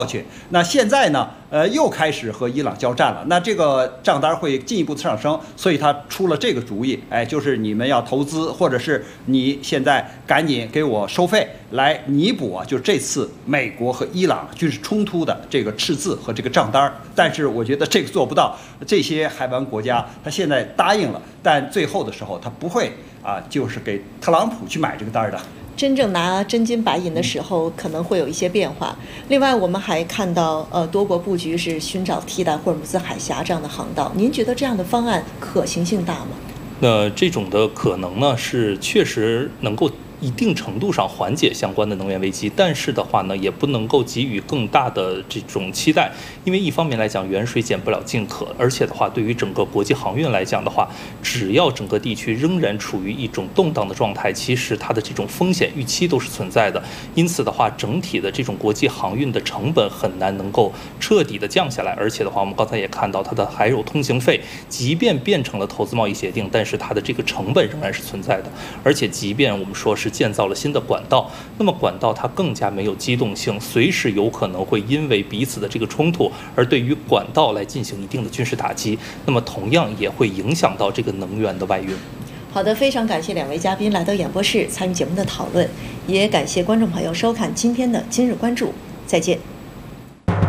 去。那现在呢，又开始和伊朗交战了，那这个账单会进一步上升，所以他出了这个主意，就是你们要投资，或者是你现在赶紧给我收费来弥补就是这次美国和伊朗军事冲突的这个赤字和这个账单。但是我觉得这个做不到，这些海湾国家他现在答应了，但最后的时候他不会就是给特朗普去买这个单的。 真正拿真金白银的时候，可能会有一些变化。另外，我们还看到，多国布局是寻找替代霍尔木兹海峡这样的航道。您觉得这样的方案可行性大吗？ 那这种的可能呢，是确实能够一定程度上缓解相关的能源危机，但是的话呢，也不能够给予更大的这种期待，因为一方面来讲，远水捡不了近渴，而且的话，对于整个国际航运来讲的话，只要整个地区仍然处于一种动荡的状态，其实它的这种风险预期都是存在的。因此的话，整体的这种国际航运的成本很难能够彻底的降下来，而且的话，我们刚才也看到，它的还有通行费，即便变成了投资贸易协定，但是它的这个成本仍然是存在的，而且即便我们说是建造了新的管道，那么管道它更加没有机动性，随时有可能会因为彼此的这个冲突而对于管道来进行一定的军事打击，那么同样也会影响到这个能源的外运。 好的，非常感谢两位嘉宾来到演播室参与节目的讨论，也感谢观众朋友收看今天的今日关注，再见。